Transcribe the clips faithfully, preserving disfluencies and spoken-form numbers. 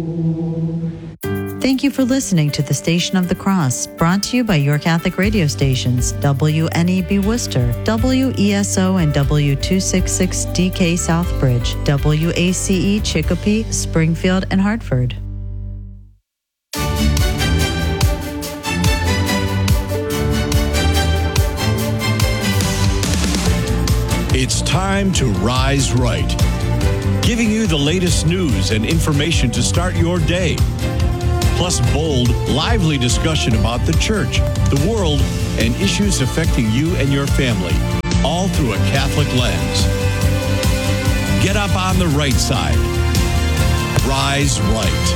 Thank you for listening to the Station of the Cross, brought to you by your Catholic radio stations, W N E B Worcester, W E S O and W two sixty-six D K Southbridge, W A C E Chicopee, Springfield, and Hartford. It's time to rise right, giving you the latest news and information to start your day. Plus bold, lively discussion about the church, the world, and issues affecting you and your family, all through a Catholic lens. Get up on the right side. Rise right.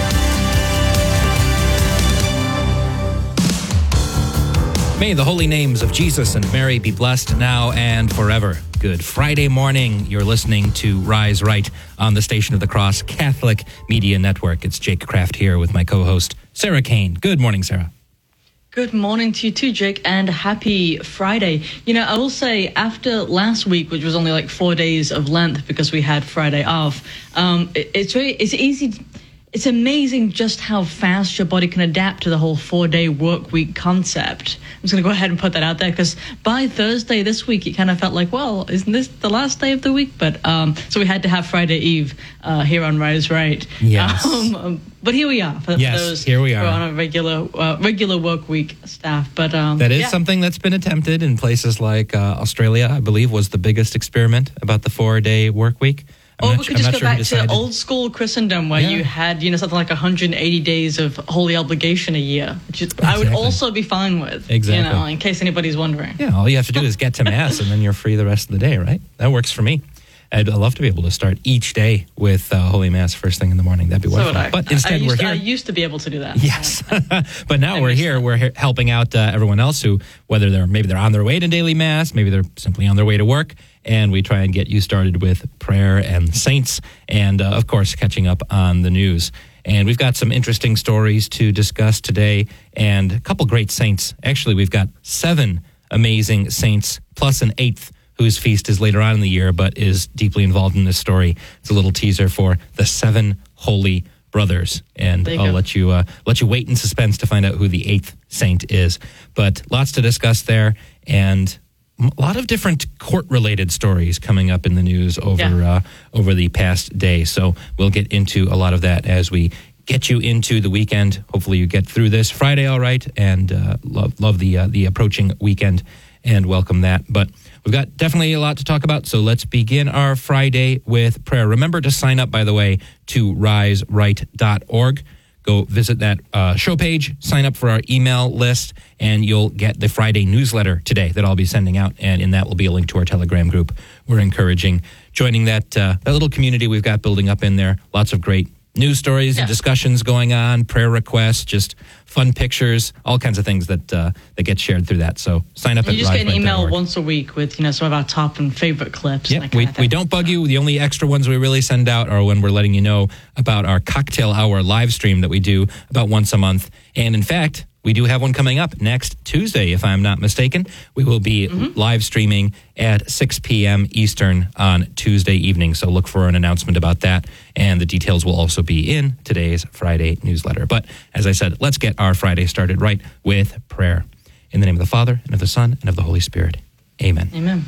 May the holy names of Jesus and Mary be blessed now and forever. Good Friday morning. You're listening to Rise Right on the Station of the Cross Catholic Media Network. It's Jake Kraft here with my co-host, Sarah Kane. Good morning, Sarah. Good morning to you too, Jake, and happy Friday. You know, I will say after last week, which was only like four days of Lent because we had Friday off, um, it, it's very, it's easy... It's amazing just how fast your body can adapt to the whole four-day work week concept. I'm just going to go ahead and put that out there because by Thursday this week, it kind of felt like, well, isn't this the last day of the week? But um, so we had to have Friday Eve uh, here on Rise Right. Yes. Um, um, but here we are. For yes, those here we who are. are on a regular uh, regular work week staff. But um, that is yeah. something that's been attempted in places like uh, Australia, I believe, was the biggest experiment about the four-day work week. I'm or not, we could I'm just not go sure back to old school Christendom where Yeah. you had, you know, something like one hundred eighty days of holy obligation a year, which is, Exactly. I would also be fine with, Exactly. you know, in case anybody's wondering. Yeah, all you have to do is get to Mass and then you're free the rest of the day, right? That works for me. I'd love to be able to start each day with uh, Holy Mass first thing in the morning. That'd be So wonderful. would I. But instead, I used, we're to, here. I used to be able to do that. Yes, but now I we're miss here. that. We're he- helping out uh, everyone else who, whether they're maybe they're on their way to daily Mass, maybe they're simply on their way to work, and we try and get you started with prayer and saints, and uh, of course, catching up on the news. And we've got some interesting stories to discuss today, and a couple great saints. Actually, we've got seven amazing saints plus an eighth whose feast is later on in the year, but is deeply involved in this story. It's a little teaser for the seven holy brothers, and I'll go. let you uh, let you wait in suspense to find out who the eighth saint is. But lots to discuss there, and a lot of different court-related stories coming up in the news over yeah. uh, over the past day. So we'll get into a lot of that as we get you into the weekend. Hopefully, you get through this Friday all right, and uh, love love the uh, the approaching weekend, and welcome that. But we've got definitely a lot to talk about, so let's begin our Friday with prayer. Remember to sign up, by the way, to rise right dot org. Go visit that uh, show page, sign up for our email list, and you'll get the Friday newsletter today that I'll be sending out, and in that will be a link to our Telegram group. We're encouraging joining that, uh, that little community we've got building up in there. Lots of great news stories yeah. and discussions going on, prayer requests, just fun pictures, all kinds of things that uh, that get shared through that. So sign up and at you just get an email rise right dot org. once a week with, you know, some of our top and favorite clips. Yeah, and that we, kind of we don't bug you. The only extra ones we really send out are when we're letting you know about our cocktail hour live stream that we do about once a month. And in fact, we do have one coming up next Tuesday, if I'm not mistaken. We will be mm-hmm. live streaming at six p.m. Eastern on Tuesday evening. So look for an announcement about that. And the details will also be in today's Friday newsletter. But as I said, let's get our Friday started right with prayer. In the name of the Father, and of the Son, and of the Holy Spirit. Amen. Amen.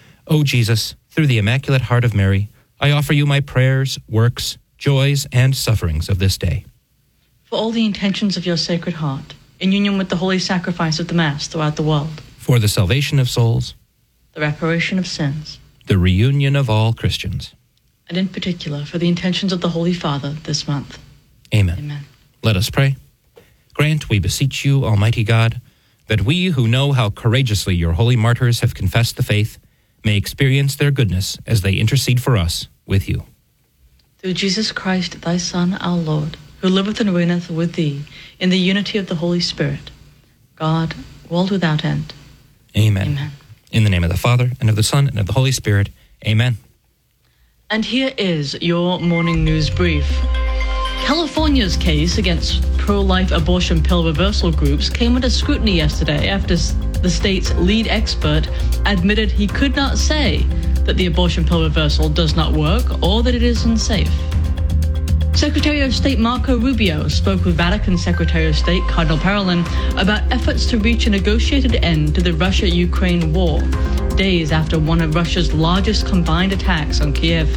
O Jesus, through the Immaculate Heart of Mary, I offer you my prayers, works, joys, and sufferings of this day. For all the intentions of your Sacred Heart, in union with the holy sacrifice of the Mass throughout the world. For the salvation of souls. The reparation of sins. The reunion of all Christians. And in particular, for the intentions of the Holy Father this month. Amen. Amen. Let us pray. Grant, we beseech you, Almighty God, that we who know how courageously your holy martyrs have confessed the faith may experience their goodness as they intercede for us with you. Through Jesus Christ, thy Son, our Lord, who liveth and reigneth with thee in the unity of the Holy Spirit, God, world without end. Amen. Amen. In the name of the Father, and of the Son, and of the Holy Spirit. Amen. And here is your morning news brief. California's case against pro-life abortion pill reversal groups came under scrutiny yesterday after the state's lead expert admitted he could not say that the abortion pill reversal does not work or that it is unsafe. Secretary of State Marco Rubio spoke with Vatican Secretary of State Cardinal Parolin about efforts to reach a negotiated end to the Russia-Ukraine war, days after one of Russia's largest combined attacks on Kiev.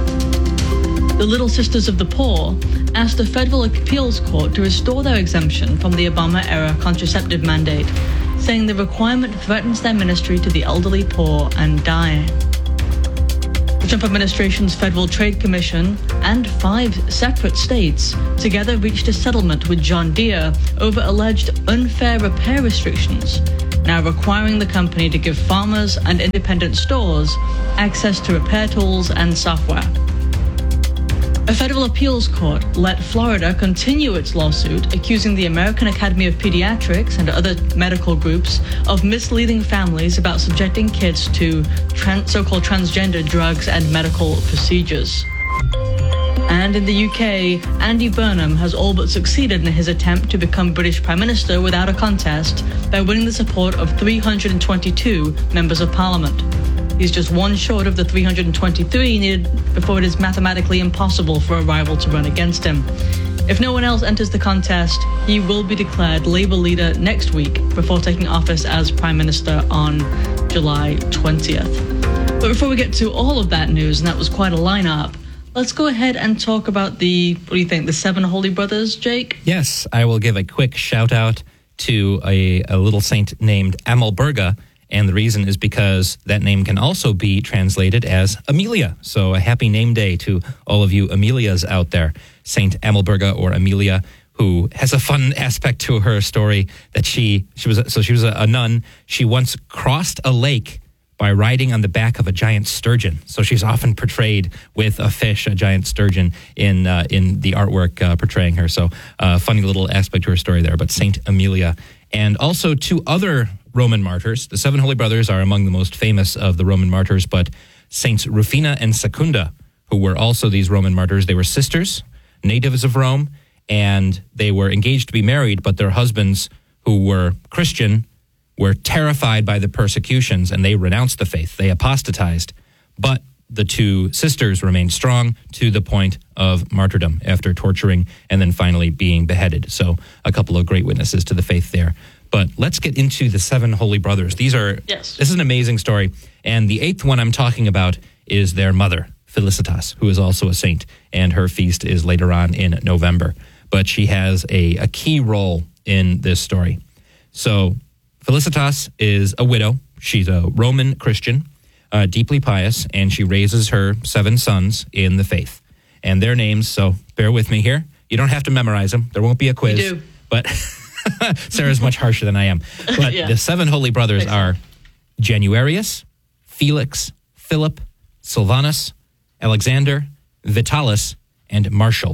The Little Sisters of the Poor asked the Federal Appeals Court to restore their exemption from the Obama-era contraceptive mandate, saying the requirement threatens their ministry to the elderly, poor, and dying. The Trump administration's Federal Trade Commission and five separate states together reached a settlement with John Deere over alleged unfair repair restrictions, now requiring the company to give farmers and independent stores access to repair tools and software. A federal appeals court let Florida continue its lawsuit, accusing the American Academy of Pediatrics and other medical groups of misleading families about subjecting kids to trans- so-called transgender drugs and medical procedures. And in the U K, Andy Burnham has all but succeeded in his attempt to become British Prime Minister without a contest by winning the support of three hundred twenty-two members of Parliament. He's just one short of the three hundred twenty-three needed before it is mathematically impossible for a rival to run against him. If no one else enters the contest, he will be declared Labour leader next week before taking office as Prime Minister on July twentieth. But before we get to all of that news, and that was quite a lineup, let's go ahead and talk about the, what do you think, the seven Holy Brothers, Jake? Yes, I will give a quick shout out to a, a little saint named Amelberga. And the reason is because that name can also be translated as Amelia. So a happy name day to all of you Amelias out there. Saint Amelberga, or Amelia, who has a fun aspect to her story that she, she was, so she was a, a nun. She once crossed a lake by riding on the back of a giant sturgeon. So she's often portrayed with a fish, a giant sturgeon, in uh, in the artwork uh, portraying her. So uh, funny little aspect to her story there. But Saint Amelia. And also two other Roman martyrs. The seven Holy Brothers are among the most famous of the Roman martyrs, but Saints Rufina and Secunda, who were also these Roman martyrs, they were sisters, natives of Rome, and they were engaged to be married, but their husbands, who were Christian, were terrified by the persecutions, and they renounced the faith. They apostatized. But the two sisters remained strong to the point of martyrdom after torturing and then finally being beheaded. So a couple of great witnesses to the faith there. But let's get into the seven Holy Brothers. These are, yes. This is an amazing story. And the eighth one I'm talking about is their mother, Felicitas, who is also a saint. And her feast is later on in November. But she has a, a key role in this story. So Felicitas is a widow. She's a Roman Christian, uh, deeply pious, and she raises her seven sons in the faith. And their names, so bear with me here. You don't have to memorize them. There won't be a quiz. You do. But Sarah's much harsher than I am. But yeah. The seven Holy Brothers are Januarius, Felix, Philip, Silvanus, Alexander, Vitalis, and Martial.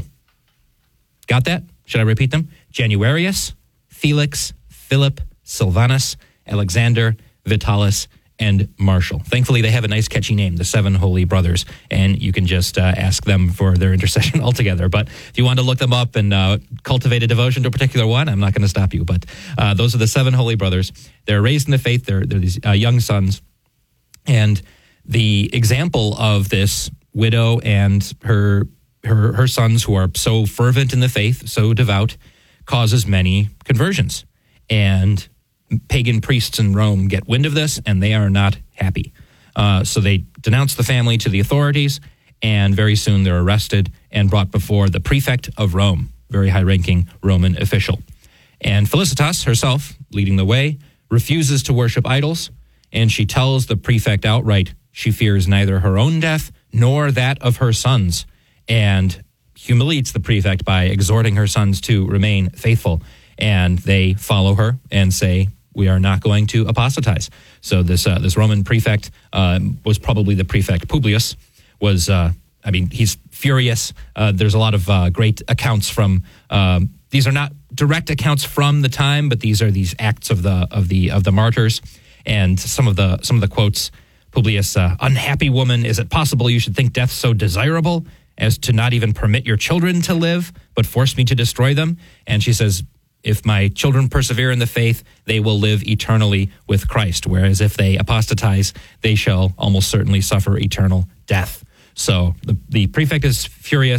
Got that? Should I repeat them? Januarius, Felix, Philip, Silvanus, Alexander, Vitalis, and Martial. Thankfully, they have a nice catchy name, the Seven Holy Brothers, and you can just uh, ask them for their intercession altogether. But if you want to look them up and uh, cultivate a devotion to a particular one, I'm not going to stop you. But uh, those are the Seven Holy Brothers. They're raised in the faith. They're, they're these uh, young sons. And the example of this widow and her, her, her sons who are so fervent in the faith, so devout, causes many conversions. And pagan priests in Rome get wind of this, and they are not happy. Uh, so they denounce the family to the authorities, and very soon they're arrested and brought before the prefect of Rome, very high-ranking Roman official. And Felicitas herself, leading the way, refuses to worship idols, and she tells the prefect outright she fears neither her own death nor that of her sons, and humiliates the prefect by exhorting her sons to remain faithful. And they follow her and say, we are not going to apostatize. So this uh, this Roman prefect uh, was probably the prefect Publius, was, uh, I mean, he's furious. Uh, there's a lot of uh, great accounts from, um, these are not direct accounts from the time, but these are these acts of the of the of the martyrs. And some of the some of the quotes, Publius, uh, unhappy woman, is it possible you should think death so desirable as to not even permit your children to live, but force me to destroy them? And she says, if my children persevere in the faith, they will live eternally with Christ. Whereas if they apostatize, they shall almost certainly suffer eternal death. So the, the prefect is furious,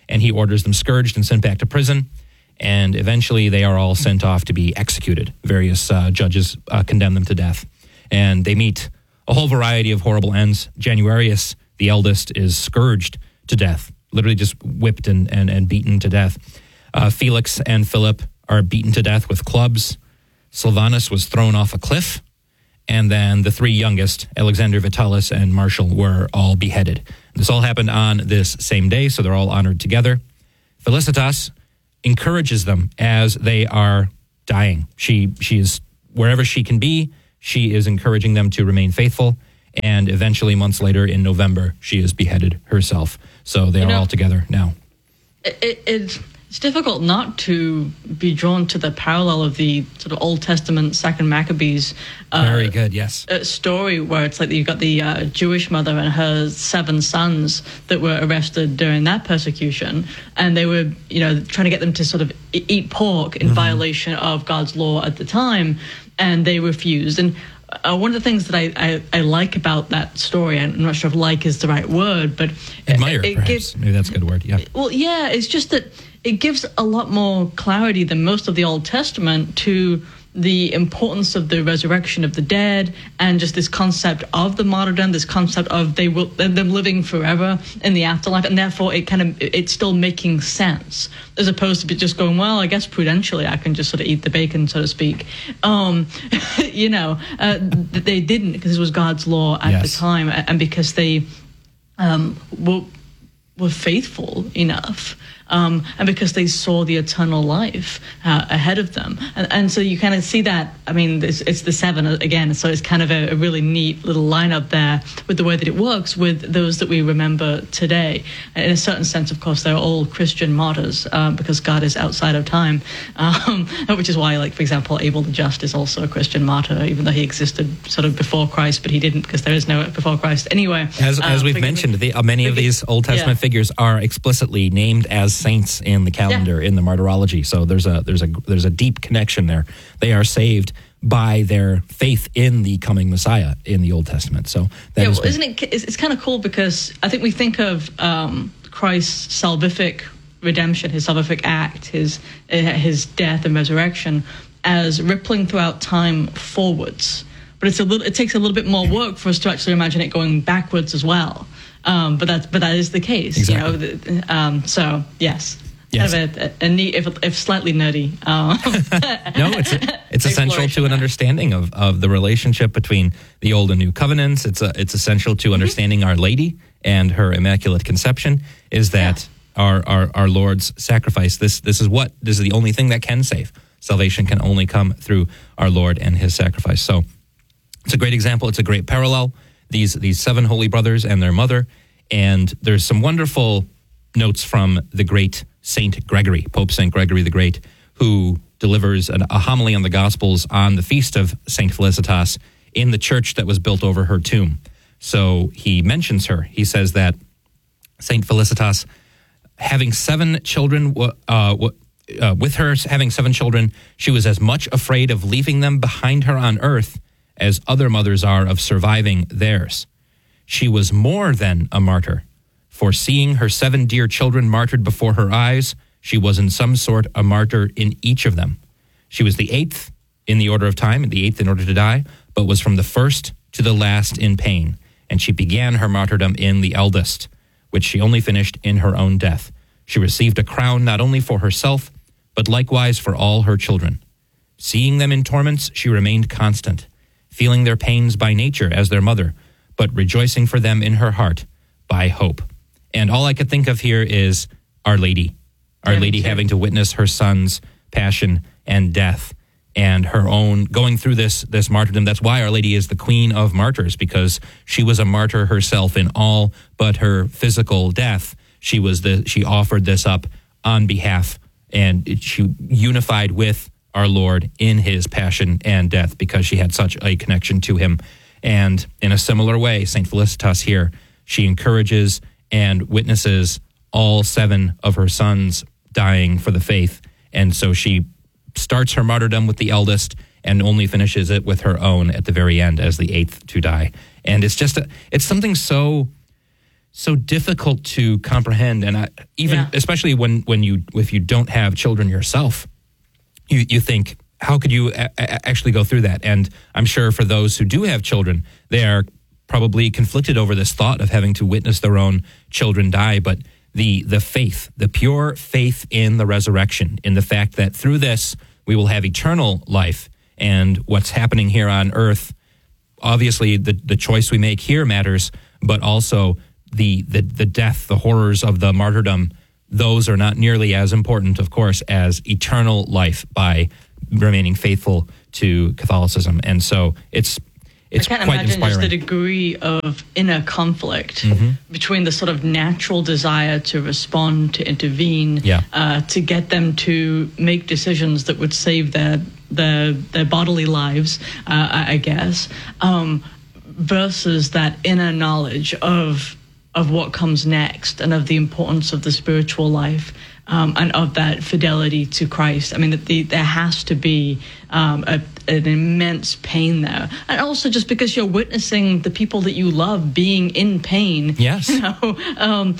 and he orders them scourged and sent back to prison. And eventually they are all sent off to be executed. Various uh, judges uh, condemn them to death. And they meet a whole variety of horrible ends. Januarius, the eldest, is scourged to death, literally just whipped and, and, and beaten to death. Uh, Felix and Philip are beaten to death with clubs. Sylvanus was thrown off a cliff. And then the three youngest, Alexander, Vitalis, and Martial, were all beheaded. This all happened on this same day, so they're all honored together. Felicitas encourages them as they are dying. She she is wherever she can be, she is encouraging them to remain faithful. And eventually, months later in November, she is beheaded herself. So they you are know, all together now. It, it, it's, it's difficult not to be drawn to the parallel of the sort of Old Testament Second Maccabees uh, Very good, yes. uh, story, where it's like you've got the uh, Jewish mother and her seven sons that were arrested during that persecution, and they were, you know, trying to get them to sort of eat pork in mm-hmm. violation of God's law at the time, and they refused. And Uh, one of the things that I, I, I like about that story, I'm not sure if like is the right word, but admire, it, it perhaps. gives, Maybe that's a good word, yeah. Well, yeah, it's just that it gives a lot more clarity than most of the Old Testament to the importance of the resurrection of the dead, and just this concept of the martyrdom, this concept of they will them living forever in the afterlife, and therefore it kind of it's still making sense, as opposed to just going, well, I guess prudentially I can just sort of eat the bacon, so to speak. Um, you know, uh, they didn't, because it was God's law at yes. the time, and because they um, were were faithful enough. Um, and because they saw the eternal life uh, ahead of them. And, and so you kind of see that, I mean, it's, it's the seven again, so it's kind of a, a really neat little lineup there with the way that it works with those that we remember today. In a certain sense, of course, they're all Christian martyrs um, because God is outside of time, um, which is why, like, for example, Abel the Just is also a Christian martyr, even though he existed sort of before Christ, but he didn't because there is no before Christ. Anyway. As, as um, we've mentioned, the, uh, many of these Old Testament yeah. figures are explicitly named as saints in the calendar, yeah. in the martyrology. So there's a there's a there's a deep connection there. They are saved by their faith in the coming Messiah in the Old Testament. So that yeah, is well, isn't it? It's, it's kind of cool because I think we think of um, Christ's salvific redemption, his salvific act, his his death and resurrection as rippling throughout time forwards. But it's a little. It takes a little bit more work for us to actually imagine it going backwards as well. Um, but that but that is the case, exactly. you know. Um, so yes, yes. kind of a, a, a neat, if, if slightly nerdy. Um, no, it's a, it's essential to an understanding of, of the relationship between the Old and New Covenants. It's a, it's essential to understanding mm-hmm. Our Lady and her Immaculate Conception. Is that yeah. our, our our Lord's sacrifice? This this is what this is the only thing that can save. Salvation can only come through our Lord and His sacrifice. So it's a great example. It's a great parallel. These these seven holy brothers and their mother. And there's some wonderful notes from the great Saint Gregory, Pope Saint Gregory the Great, who delivers an, a homily on the Gospels on the feast of Saint Felicitas in the church that was built over her tomb. So he mentions her. He says that Saint Felicitas, having seven children, uh, uh, with her having seven children, she was as much afraid of leaving them behind her on earth as other mothers are of surviving theirs. She was more than a martyr, for seeing her seven dear children martyred before her eyes, she was in some sort a martyr in each of them. She was the eighth in the order of time, the eighth in order to die, but was from the first to the last in pain. And she began her martyrdom in the eldest, which she only finished in her own death. She received a crown not only for herself, but likewise for all her children. Seeing them in torments, she remained constant, feeling their pains by nature as their mother, but rejoicing for them in her heart by hope. And all I could think of here is Our Lady. Our yeah, Lady having to witness her son's passion and death and her own going through this this martyrdom. That's why Our Lady is the Queen of Martyrs, because she was a martyr herself in all but her physical death. She was the she offered this up on behalf, and she unified with our Lord in his passion and death because she had such a connection to him. And in a similar way, Saint Felicitas here, she encourages and witnesses all seven of her sons dying for the faith. And so she starts her martyrdom with the eldest and only finishes it with her own at the very end as the eighth to die. And it's just, a, it's something so so difficult to comprehend, and I, even Yeah. especially when when you if you don't have children yourself, you you think, how could you a- a- actually go through that? And I'm sure for those who do have children, they are probably conflicted over this thought of having to witness their own children die. But the the faith, the pure faith in the resurrection, in the fact that through this we will have eternal life, and what's happening here on earth, obviously the, the choice we make here matters, but also the, the the death, the horrors of the martyrdom, those are not nearly as important, of course, as eternal life by remaining faithful to Catholicism. And so it's it's I can't quite imagine inspiring. just the degree of inner conflict Mm-hmm. between the sort of natural desire to respond, to intervene, Yeah. uh, to get them to make decisions that would save their their their bodily lives, uh, I, I guess, um, versus that inner knowledge of of what comes next and of the importance of the spiritual life. Um, and of that fidelity to Christ. I mean, that the, there has to be um, a, an immense pain there. And also just because you're witnessing the people that you love being in pain. Yes. You know, um,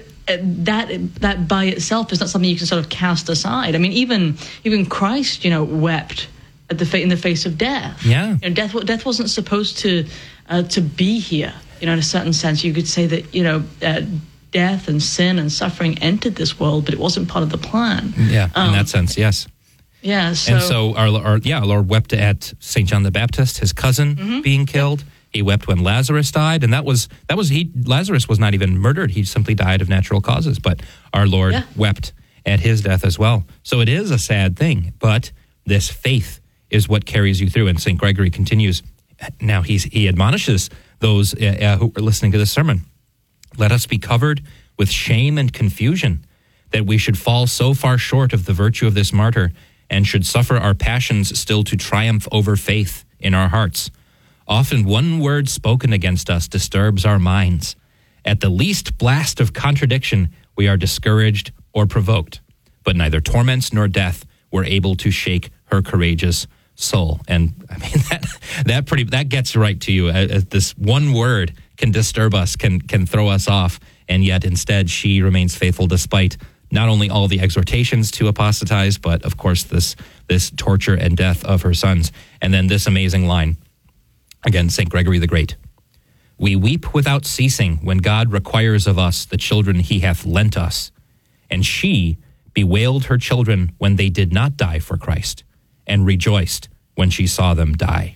that that by itself is not something you can sort of cast aside. I mean, even even Christ, you know, wept at the fa- in the face of death. Yeah. You know, death, death wasn't supposed to, uh, to be here. You know, in a certain sense, you could say that, you know, uh, death and sin and suffering entered this world, but it wasn't part of the plan. Yeah, in Um, that sense, yes. Yeah, so, And so, our, our yeah, our Lord wept at Saint John the Baptist, his cousin, Mm-hmm. being killed. He wept when Lazarus died, and that was that was he. Lazarus was not even murdered; he simply died of natural causes. But our Lord Yeah. wept at his death as well. So it is a sad thing, but this faith is what carries you through. And Saint Gregory continues. Now he's he admonishes those uh, uh, who are listening to this sermon. Let us be covered with shame and confusion that we should fall so far short of the virtue of this martyr and should suffer our passions still to triumph over faith in our hearts. Often one word spoken against us disturbs our minds. At the least blast of contradiction, we are discouraged or provoked. But neither torments nor death were able to shake her courageous soul. And I mean, that that pretty that gets right to you. Uh, uh, this one word can disturb us, can can throw us off, and yet instead she remains faithful despite not only all the exhortations to apostatize, but of course this this torture and death of her sons. And then this amazing line, again, Saint Gregory the Great. We weep without ceasing when God requires of us the children he hath lent us. And she bewailed her children when they did not die for Christ, and rejoiced when she saw them die.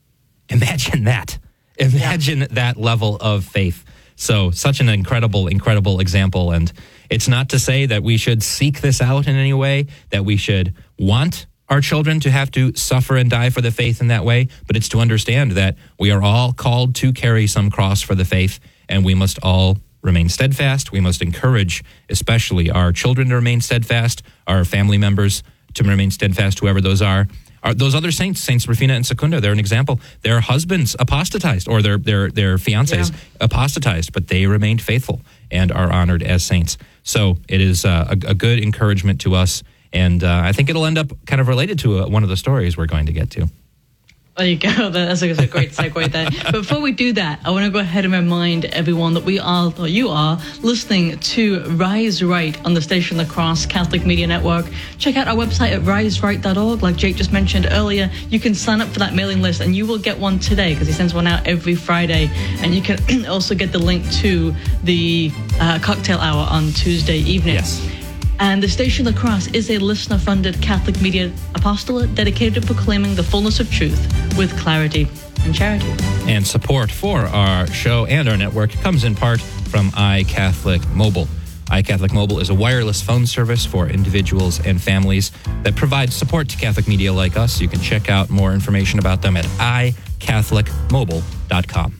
Imagine that. Imagine yeah. that level of faith. So such an incredible, incredible example. And it's not to say that we should seek this out in any way, that we should want our children to have to suffer and die for the faith in that way, but it's to understand that we are all called to carry some cross for the faith, and we must all remain steadfast. We must encourage especially our children to remain steadfast, our family members to remain steadfast, whoever those are. Are those other saints, Saints Rufina and Secunda, they're an example. Their husbands apostatized, or their their their fiancés yeah. apostatized, but they remained faithful and are honored as saints. So it is uh, a, a good encouragement to us, and uh, I think it'll end up kind of related to uh, one of the stories we're going to get to. There you go. That's a, that's a great segue there. But before we do that, I want to go ahead and remind everyone that we are, or you are, listening to Rise Right on the Station the Cross Catholic Media Network. Check out our website at rise right dot org. Like Jake just mentioned earlier, you can sign up for that mailing list, and you will get one today because he sends one out every Friday. And you can also get the link to the uh, cocktail hour on Tuesday evening. Yes. And the Station of the Cross is a listener-funded Catholic media apostolate dedicated to proclaiming the fullness of truth with clarity and charity. And support for our show and our network comes in part from iCatholic Mobile. iCatholic Mobile is a wireless phone service for individuals and families that provides support to Catholic media like us. You can check out more information about them at i catholic mobile dot com.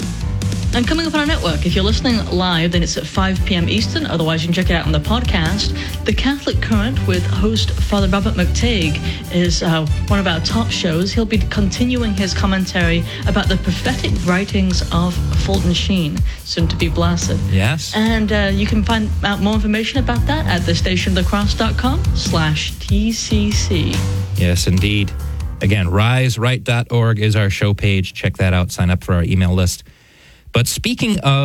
And coming up on our network, if you're listening live, then it's at five p.m. Eastern. Otherwise, you can check it out on the podcast. The Catholic Current with host Father Robert McTague is uh, one of our top shows. He'll be continuing his commentary about the prophetic writings of Fulton Sheen, soon to be blessed. Yes. And uh, you can find out more information about that at the station of the cross dot com slash T C C. Yes, indeed. Again, rise right dot org is our show page. Check that out. Sign up for our email list. But speaking of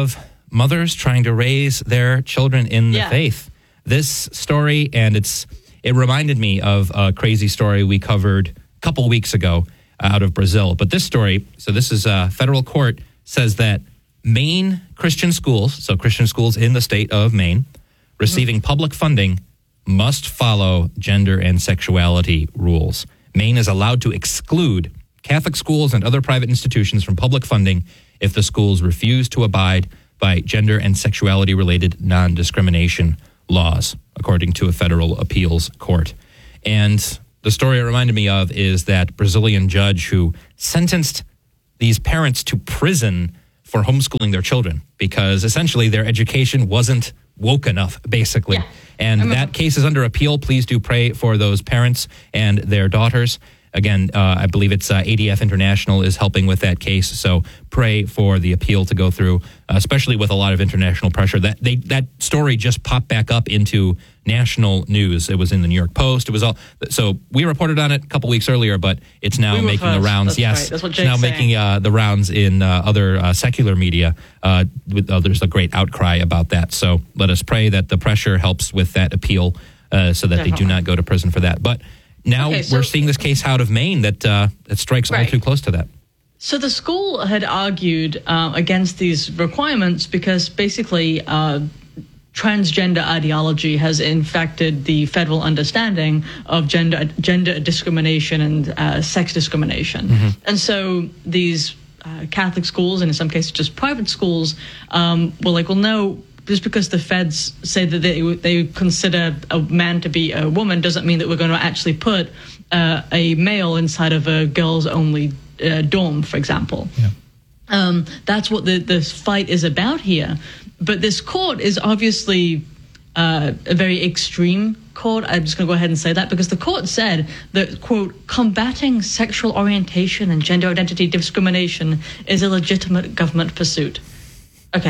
mothers trying to raise their children in the Yeah. faith. This story, and it's it reminded me of a crazy story we covered a couple weeks ago out of Brazil. But this story, so this is a federal court, says that Maine Christian schools, so Christian schools in the state of Maine, receiving public funding must follow gender and sexuality rules. Maine is allowed to exclude Catholic schools and other private institutions from public funding if the schools refuse to abide by gender and sexuality-related non-discrimination laws, according to a federal appeals court. And the story it reminded me of is that Brazilian judge who sentenced these parents to prison for homeschooling their children because essentially their education wasn't woke enough, basically. Yeah. And that case is under appeal. Please do pray for those parents and their daughters. Again, uh, I believe it's uh, A D F International is helping with that case. So pray for the appeal to go through, uh, especially with a lot of international pressure. That they that story just popped back up into national news. It was in the New York Post. It was all. So we reported on it a couple weeks earlier, but it's now We were making the first. rounds. That's yes, right. That's what it's Jake's now saying. making uh, the rounds in uh, other uh, secular media. Uh, with, uh, there's a great outcry about that. So let us pray that the pressure helps with that appeal, uh, so that they do Definitely. not go to prison for that. But now Okay, so- we're seeing this case out of Maine that uh, that strikes all Right. too close to that. So the school had argued uh, against these requirements because basically uh, transgender ideology has infected the federal understanding of gender gender discrimination and uh, sex discrimination. And so these uh, Catholic schools, and in some cases just private schools, um, were like, well, no, just because the feds say that they they consider a man to be a woman doesn't mean that we're going to actually put uh, a male inside of a girls-only uh, dorm, for example. Yeah. Um, that's what the, the fight is about here. But this court is obviously uh, a very extreme court. I'm just going to go ahead and say that because the court said that, quote, combating sexual orientation and gender identity discrimination is a legitimate government pursuit. Okay.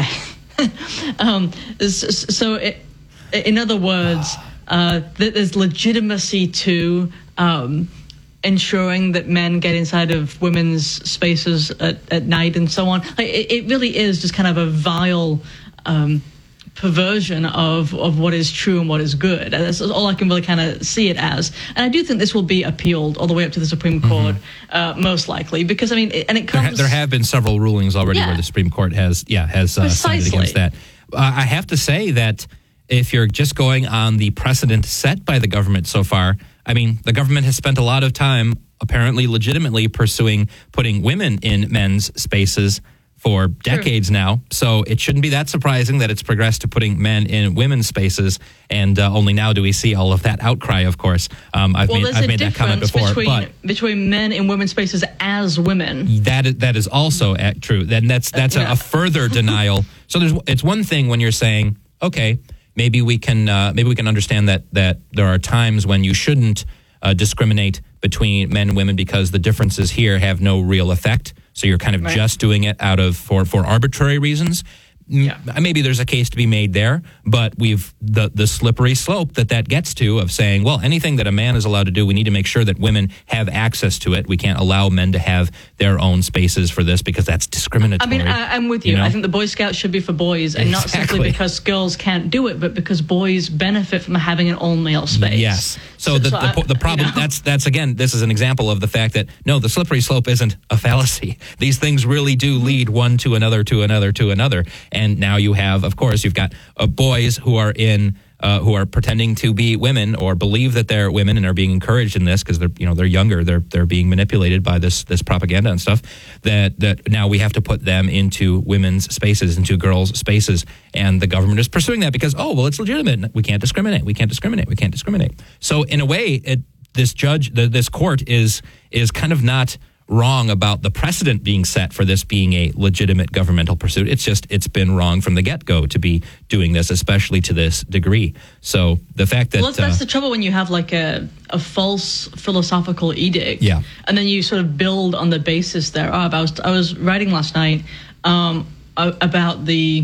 um, s- so, it, in other words, uh, th- there's legitimacy to um, ensuring that men get inside of women's spaces at, at night and so on. Like, it, it really is just kind of a vile um, perversion of, of what is true and what is good. And that's all I can really kind of see it as. And I do think this will be appealed all the way up to the Supreme Court, uh, most likely, because, I mean, it, and it There, ha- comes... there have been several rulings already Yeah. where the Supreme Court has, yeah, has uh, sided Precisely. against that. Uh, I have to say that if you're just going on the precedent set by the government so far, I mean, the government has spent a lot of time, apparently legitimately, pursuing putting women in men's spaces for decades now. So it shouldn't be that surprising that it's progressed to putting men in women's spaces. And uh, only now do we see all of that outcry, of course. Um, I've Well, made, there's I've a made that comment difference before. between, but between men in women's spaces as women. That is, that is also uh, true. Then that's that's a, Yeah. a further denial. So there's it's one thing when you're saying, okay, maybe we can uh, maybe we can understand that that there are times when you shouldn't uh, discriminate between men and women because the differences here have no real effect. So you're kind of Right. just doing it out of for for arbitrary reasons. M- Yeah. Maybe there's a case to be made there, but we've the the slippery slope that that gets to of saying, well, anything that a man is allowed to do, we need to make sure that women have access to it. We can't allow men to have their own spaces for this because that's I discriminatory. mean, I, I'm with you. you know? I think the Boy Scouts should be for boys, and not Exactly. simply because girls can't do it, but because boys benefit from having an all-male space. Yes. So, the, so the, I- the problem, you know. that's, that's again, this is an example of the fact that, no, the slippery slope isn't a fallacy. These things really do lead one to another, to another, to another. And now you have, of course, you've got uh, boys who are in, uh, who are pretending to be women or believe that they're women and are being encouraged in this because they're, you know, they're younger. They're, they're being manipulated by this, this propaganda and stuff that, that now we have to put them into women's spaces, into girls' spaces. And the government is pursuing that because, oh, well, it's legitimate. We can't discriminate. We can't discriminate. We can't discriminate. So in a way, it, this judge, the, this court is, is kind of not wrong about the precedent being set for this being a legitimate governmental pursuit. It's just, it's been wrong from the get-go to be doing this, especially to this degree. So the fact that... Well, that's, that's uh, the trouble when you have like a, a false philosophical edict. Yeah. And then you sort of build on the basis thereof. I was I was writing last night um, a- about the,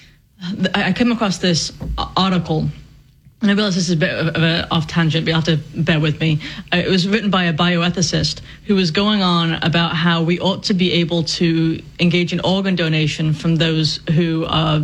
the. I came across this article. And I realize this is a bit of an off tangent, but you'll have to bear with me. Uh, it was written by a bioethicist who was going on about how we ought to be able to engage in organ donation from those who are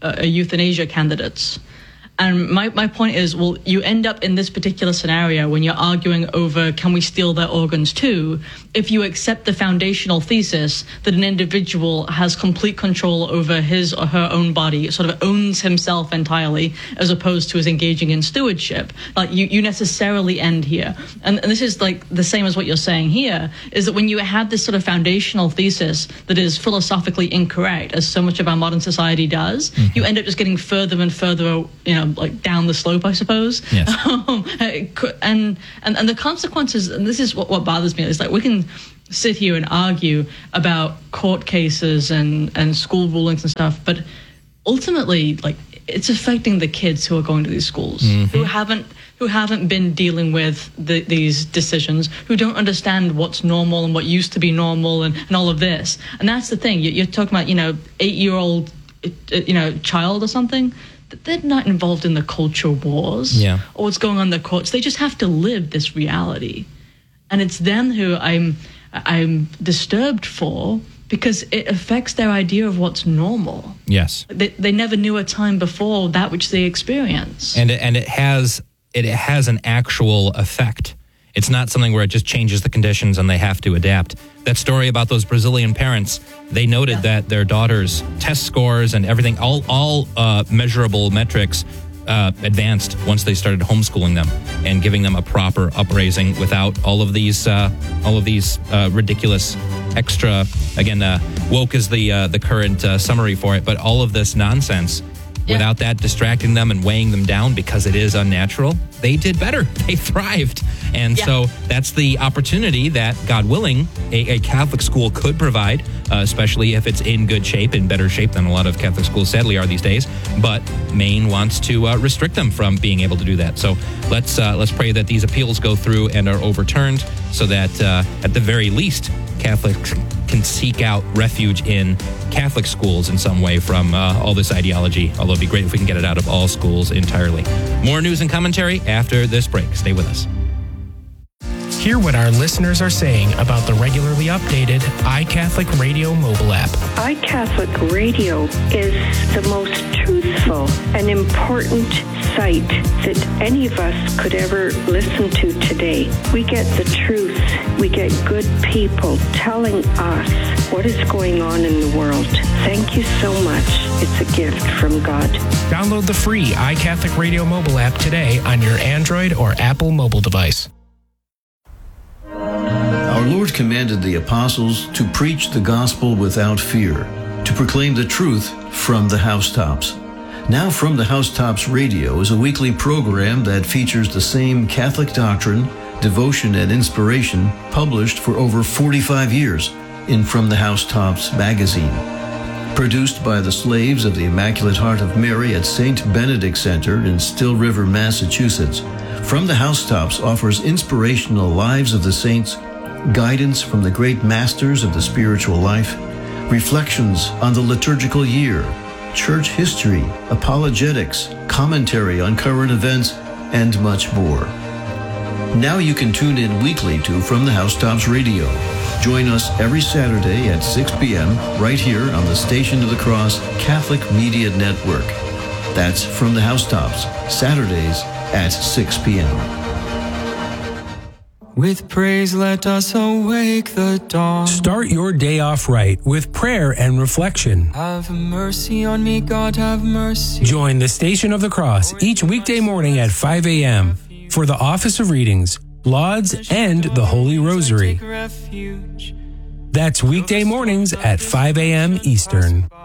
uh, euthanasia candidates. And my, my point is, well, you end up in this particular scenario when you're arguing over, can we steal their organs too, if you accept the foundational thesis that an individual has complete control over his or her own body, sort of owns himself entirely, as opposed to as engaging in stewardship. Like, you, you necessarily end here. And, and this is like the same as what you're saying here, is that when you have this sort of foundational thesis that is philosophically incorrect, as so much of our modern society does, mm-hmm. you end up just getting further and further, you know, like down the slope, I suppose. Yes. Um, and, and and the consequences, and this is what, what bothers me, is like we can sit here and argue about court cases and, and school rulings and stuff, but ultimately, like, it's affecting the kids who are going to these schools, mm-hmm. who haven't who haven't been dealing with the, these decisions, who don't understand what's normal and what used to be normal and, and all of this. And that's the thing. You're talking about, you know, eight-year-old, you know, child or something. They're not involved in the culture wars yeah. or what's going on in the courts. They just have to live this reality. And it's them who I'm I'm disturbed for, because it affects their idea of what's normal. Yes. They, they never knew a time before that which they experience. And it, and it has it has an actual effect. It's not something where it just changes the conditions and they have to adapt. That story about those Brazilian parents, they noted yeah. that their daughters' test scores and everything, all all uh, measurable metrics uh, advanced once they started homeschooling them and giving them a proper upraising without all of these uh, all of these uh, ridiculous extra. Again, uh, woke is the uh, the current uh, summary for it, but all of this nonsense. Yeah. Without that distracting them and weighing them down because it is unnatural, they did better. They thrived. And yeah. so that's the opportunity that, God willing, a, a Catholic school could provide, uh, especially if it's in good shape, in better shape than a lot of Catholic schools sadly are these days. But Maine wants to uh, restrict them from being able to do that. So let's uh, let's pray that these appeals go through and are overturned so that uh, at the very least, Catholics can seek out refuge in Catholic schools in some way from uh, all this ideology, although it'd be great if we can get it out of all schools entirely. More news and commentary after this break. Stay with us. Hear what our listeners are saying about the regularly updated iCatholic Radio mobile app. iCatholic Radio is the most truthful and important site that any of us could ever listen to today. We get the truth. We get good people telling us what is going on in the world. Thank you so much. It's a gift from God. Download the free iCatholic Radio mobile app today on your Android or Apple mobile device. Our Lord commanded the apostles to preach the gospel without fear, to proclaim the truth from the housetops. Now From the Housetops Radio is a weekly program that features the same Catholic doctrine, devotion, and inspiration published for over forty-five years in From the Housetops magazine. Produced by the slaves of the Immaculate Heart of Mary at Saint Benedict Center in Still River, Massachusetts, From the Housetops offers inspirational lives of the saints, guidance from the great masters of the spiritual life, reflections on the liturgical year, church history, apologetics, commentary on current events, and much more. Now you can tune in weekly to From the Housetops Radio. Join us every Saturday at six p.m. right here on the Station of the Cross Catholic Media Network. That's From the Housetops, Saturdays at six p.m. With praise, let us awake the dawn. Start your day off right with prayer and reflection. Have mercy on me, God, have mercy. Join the Station of the Cross each weekday morning at five a.m. for the Office of Readings, Lauds, and the Holy Rosary. That's weekday mornings at five a.m. Eastern.